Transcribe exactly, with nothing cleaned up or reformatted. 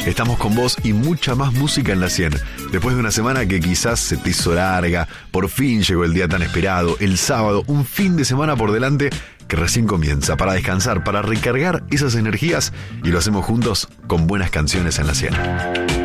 Estamos con vos y mucha más música en la cien. Después de una semana que quizás se te hizo larga, por fin llegó el día tan esperado, el sábado, un fin de semana por delante que recién comienza, para descansar, para recargar esas energías, y lo hacemos juntos con buenas canciones en la cien.